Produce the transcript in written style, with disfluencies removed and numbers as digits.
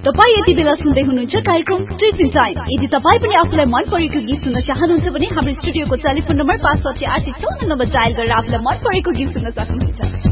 तपाई यति बेला सुन्दै हुनुहुन्छ कार्यक्रम टिफिन टाइम। यदि तपाई पनि आफुलाई मन परेको गीत सुन्न चाहनुहुन्छ भने हाम्रो स्टुडियोको टेलिफोन नम्बर 58854 डायल गरेर आफुलाई मन परेको गीत सुन्न सक्नुहुन्छ।